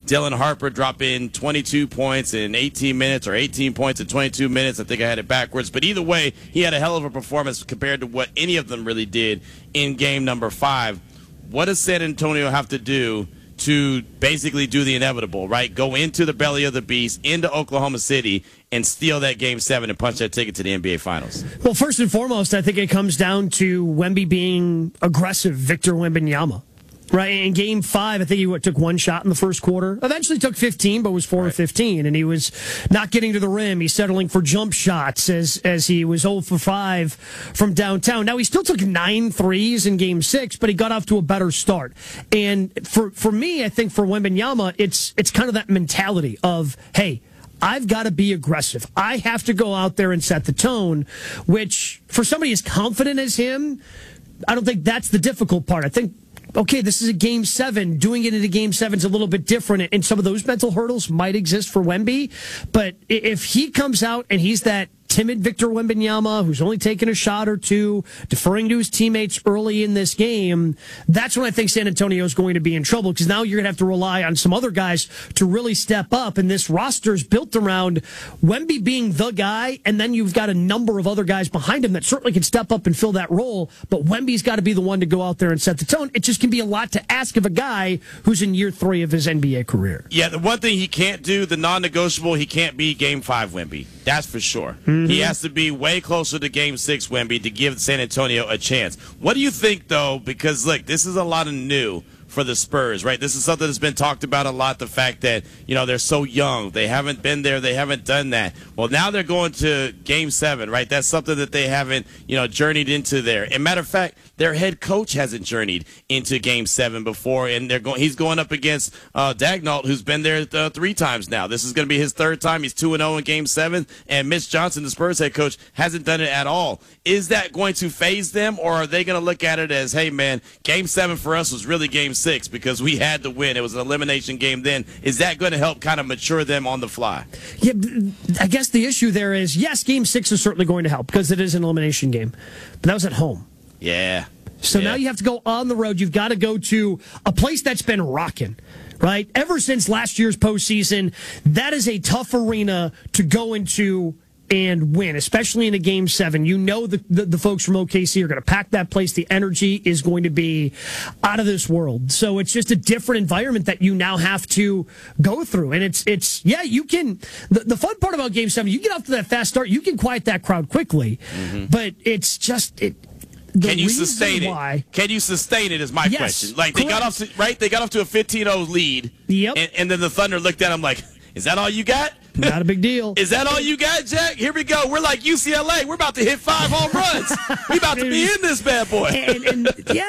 Dylan Harper dropping 22 points in 18 minutes or 18 points in 22 minutes. I think I had it backwards. But either way, he had a hell of a performance compared to what any of them really did in game number 5. What does San Antonio have to do to basically do the inevitable, right? Go into the belly of the beast, into Oklahoma City, and steal that Game 7 and punch that ticket to the NBA Finals? Well, first and foremost, I think it comes down to Wemby being aggressive, Victor Wembanyama. Right, in Game 5, I think he took one shot in the first quarter. Eventually took 15, but was 4 of 15, and he was not getting to the rim. He's settling for jump shots as he was 0 for 5 from downtown. Now, he still took 9 threes in Game 6, but he got off to a better start. And for me, I think for Wembanyama, it's kind of that mentality of, hey, I've got to be aggressive. I have to go out there and set the tone, which for somebody as confident as him, I don't think that's the difficult part. I think, okay, this is a Game 7. Doing it in a Game 7 is a little bit different, and some of those mental hurdles might exist for Wemby. But if he comes out and he's that timid Victor Wembanyama who's only taken a shot or two, deferring to his teammates early in this game, that's when I think San Antonio is going to be in trouble, because now you're going to have to rely on some other guys to really step up, and this roster is built around Wemby being the guy, and then you've got a number of other guys behind him that certainly can step up and fill that role, but Wemby's got to be the one to go out there and set the tone. It just can be a lot to ask of a guy who's in year 3 of his NBA career. Yeah, the one thing he can't do, the non-negotiable, he can't be Game 5 Wemby. That's for sure. He has to be way closer to Game 6 Wemby to give San Antonio a chance. What do you think, though? Because, look, this is a lot of new for the Spurs, right? This is something that's been talked about a lot, the fact that, they're so young. They haven't been there. They haven't done that. Well, now they're going to Game 7, right? That's something that they haven't, journeyed into there. And matter of fact, their head coach hasn't journeyed into Game 7 before, and he's going up against Daigneault, who's been there 3 times now. This is going to be his 3rd time. He's 2-0 in Game 7, and Mitch Johnson, the Spurs head coach, hasn't done it at all. Is that going to phase them, or are they going to look at it as, hey, man, Game 7 for us was really Game 6 because we had to win. It was an elimination game then. Is that going to help kind of mature them on the fly? Yeah, I guess the issue there is, yes, Game 6 is certainly going to help because it is an elimination game, but that was at home. Yeah. So now you have to go on the road. You've got to go to a place that's been rocking, right? Ever since last year's postseason, that is a tough arena to go into and win, especially in a Game 7. You know the folks from OKC are going to pack that place. The energy is going to be out of this world. So it's just a different environment that you now have to go through. And it's you can, the fun part about Game 7, you get off to that fast start, you can quiet that crowd quickly, but it's just, can you sustain it? Can you sustain it is my question. Like, they got off to, right? They got off to a 15-0 lead. Yep. And then the Thunder looked at them like, is that all you got? Not a big deal. Is that all you got, Jack? Here we go. We're like UCLA. We're about to hit 5 home runs. We about to be in this bad boy. and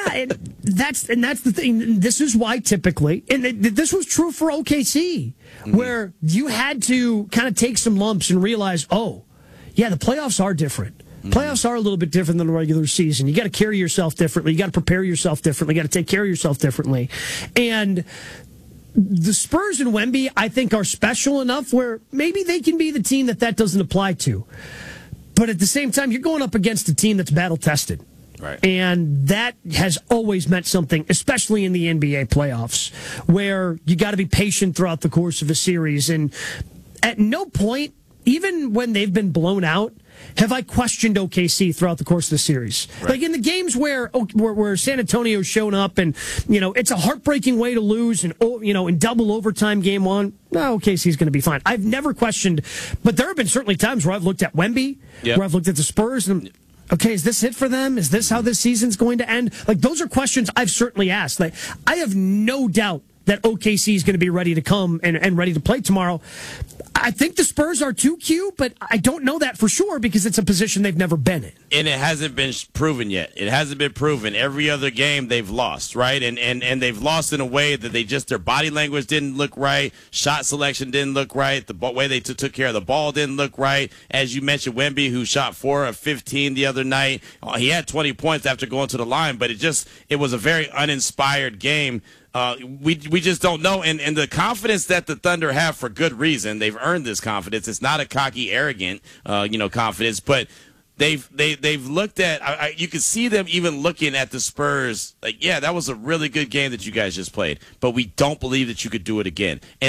that's the thing. This is why typically, and this was true for OKC, where you had to kind of take some lumps and realize, oh, yeah, the playoffs are different. Playoffs are a little bit different than the regular season. You got to carry yourself differently. You got to prepare yourself differently. You got to take care of yourself differently. And the Spurs and Wemby, I think, are special enough where maybe they can be the team that doesn't apply to. But at the same time, you're going up against a team that's battle-tested. Right. And that has always meant something, especially in the NBA playoffs, where you got to be patient throughout the course of a series. And at no point, even when they've been blown out, have I questioned OKC throughout the course of the series. Right. Like in the games where San Antonio's shown up and, it's a heartbreaking way to lose and, in double overtime Game 1, OKC's going to be fine. I've never questioned, but there have been certainly times where I've looked at Wemby, where I've looked at the Spurs and, okay, is this it for them? Is this how this season's going to end? Like, those are questions I've certainly asked. Like, I have no doubt that OKC is going to be ready to come and ready to play tomorrow. I think the Spurs are too, Q, but I don't know that for sure because it's a position they've never been in. And it hasn't been proven yet. It hasn't been proven. Every other game they've lost, right? And they've lost in a way that their body language didn't look right, shot selection didn't look right, the way they took care of the ball didn't look right. As you mentioned, Wemby, who shot 4 of 15 the other night, he had 20 points after going to the line, but it was a very uninspired game. We just don't know, and the confidence that the Thunder have for good reason. They've earned this confidence. It's not a cocky, arrogant, confidence, but they've looked at. You can see them even looking at the Spurs like, yeah, that was a really good game that you guys just played, but we don't believe that you could do it again. And